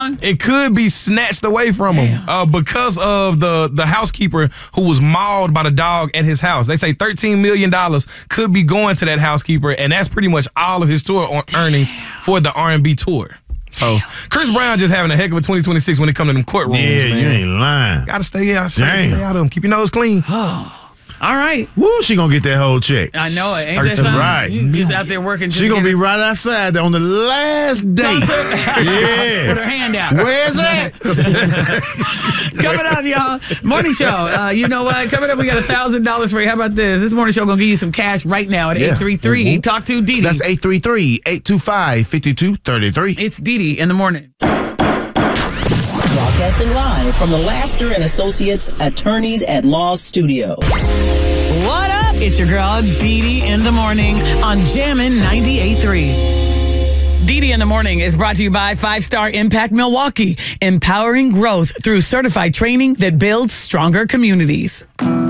It could be snatched away from him because of the housekeeper who was mauled by the dog at his house. They say $13 million could be going to that housekeeper, and that's pretty much all of his tour earnings for the R&B tour. So Chris Brown just having a heck of a 2026 when it comes to them courtrooms, man. You ain't lying. Gotta stay out of them. Keep your nose clean. All right. Woo, she gonna get that whole check. I know it. Ain't that something? Right. He's out there working. She gonna be right outside on the last date. Yeah. With her hand out. Where's that? Coming up, y'all. Morning show. You know what? Coming up, we got $1,000 for you. How about this? This morning show gonna give you some cash right now at 833. Talk to Dee Dee. That's 833-825-5233. It's Dee Dee in the morning. Broadcasting live from the Laster and Associates Attorneys at Law Studios. What up? It's your girl, Dee Dee in the morning on Jammin' 98.3. Dee Dee in the morning is brought to you by 5-Star Impact Milwaukee, empowering growth through certified training that builds stronger communities.